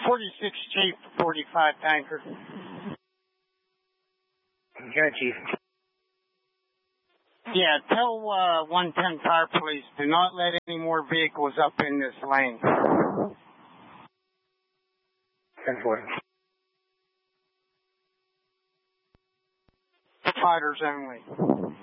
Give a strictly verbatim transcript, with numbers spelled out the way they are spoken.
forty-six Chief, forty-five Tanker. Okay, Chief. Yeah, tell uh, one ten Fire Police, do not let any more vehicles up in this lane. ten four. Fighters only.